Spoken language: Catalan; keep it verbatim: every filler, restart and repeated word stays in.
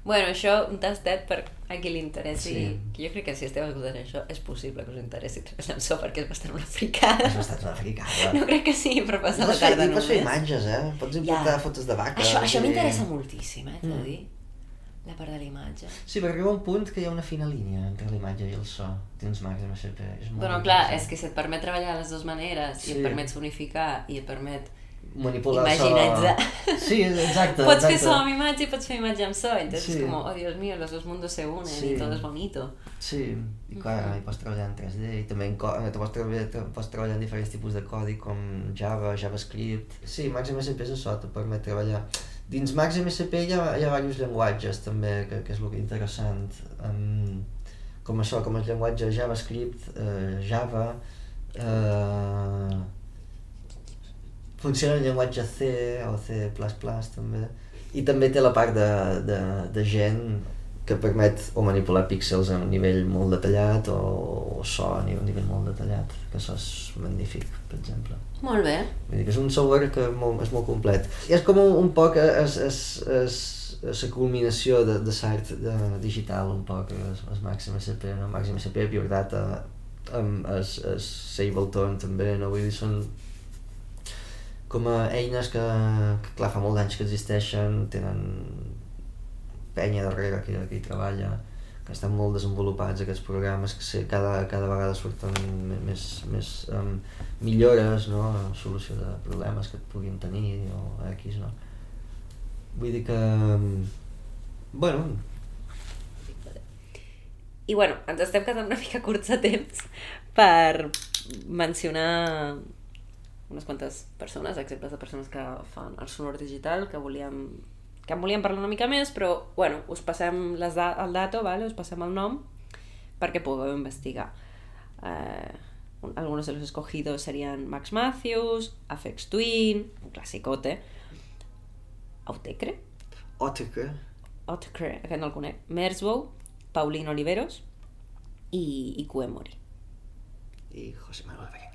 Bueno, això, un tastet per a qui li interessi. Sí. Que jo crec que si esteu escoltant això és possible que us interessi Tres en So perquè és bastant una fricada. És bastant una fricada. No crec que sigui per passar la tarda només. I pots fer imatges, eh? Pots importar ja. fotos de vaca. Això, això i... m'interessa moltíssim, eh, t'ho mm. dir. La part de la imatge. Sí, perquè arriba un punt que hi ha una fina línia entre la imatge i el so. Tens Max M S P. És molt bueno, clar, és que si et permet treballar de les dues maneres sí. i et permet unificar i et permet manipular imaginar-te. Sí, exacte. Pots exacte. fer so amb imatge i pots fer imatge amb so. Entonces sí. es como, oh Dios mío, los dos mundos se unen sí. y todo es bonito. Sí, i clar, uh-huh. hi pots treballar en tres D i també en co- pots, treballar, pots treballar en diferents tipus de codi com Java, JavaScript. Sí, Max M S P és això, te permet treballar. Dins Max M S P hi ha, hi ha diversos llenguatges també, que, que és el que és interessant. Um, com això, com el llenguatge JavaScript, uh, Java, uh, funciona el llenguatge C o C plus plus també. I també té la part de, de, de gent que permet o manipular píxels a un nivell molt detallat o, o so a un nivell molt detallat, que això és magnífic, per exemple. Molt bé. Vull dir que és un software que molt, és molt complet. I és com un, un poc és, és, és, és la culminació de, de l'art de digital, un poc, és, és Max M S P, no? Max M S P, Pure Data, amb és, és Ableton també, no? Vull dir, són com a eines que, que clar, fa molts anys que existeixen, tenen penya darrere que, que hi treballa, que estan molt desenvolupats aquests programes, que cada, cada vegada surten més, més um, millores, no? Solució de problemes que et puguin tenir o X, no? Vull dir que, bueno... I bueno, ens estem quedant una mica curts de temps per mencionar unes quantes persones, exemples de persones que fan el sonor digital, que volíem que en volíem parlar una mica més, però bueno, us passem les da- el dato, vale? Us passem el nom perquè pugueu investigar. Eh, algunos de los escogidos serían Max Matthews, Aphex Twin, un classicote, Autechre, Autechre, Autechre, aquest no el conec, Merzbow, Pauline Oliveros i, i Kue Mori. I José Manuel Beguer.